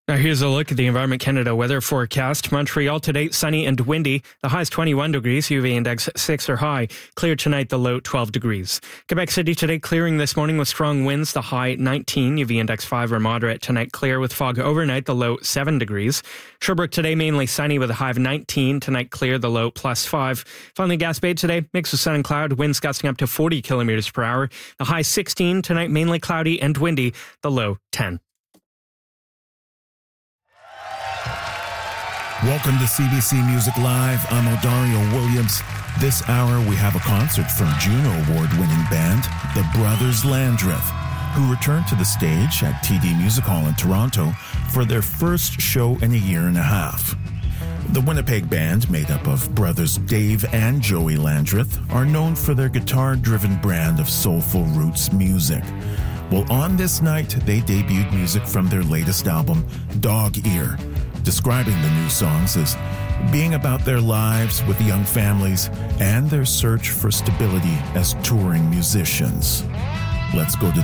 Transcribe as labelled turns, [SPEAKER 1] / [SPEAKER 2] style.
[SPEAKER 1] Now here's a look at the Environment Canada weather forecast. Montreal today, sunny and windy. The high is 21 degrees, UV index 6 or high. Clear tonight, the low 12 degrees. Quebec City today, clearing this morning with strong winds, the high 19, UV index 5 or moderate. Tonight, clear with fog overnight, the low 7 degrees. Sherbrooke today, mainly sunny with a high of 19. Tonight, clear, the low +5. Finally, Gaspé today, mix of sun and cloud, winds gusting up to 40 kilometers per hour. The high 16. Tonight, mainly cloudy and windy, the low 10.
[SPEAKER 2] Welcome to CBC Music Live. I'm Odario Williams. This hour, we have a concert from Juno Award-winning band, the Brothers Landreth, who returned to the stage at TD Music Hall in Toronto for their first show in a year and a half. The Winnipeg band, made up of brothers Dave and Joey Landreth, are known for their guitar-driven brand of soulful roots music. Well, on this night, they debuted music from their latest album, Dog Ear, describing the new songs as being about their lives with young families and their search for stability as touring musicians. Let's go to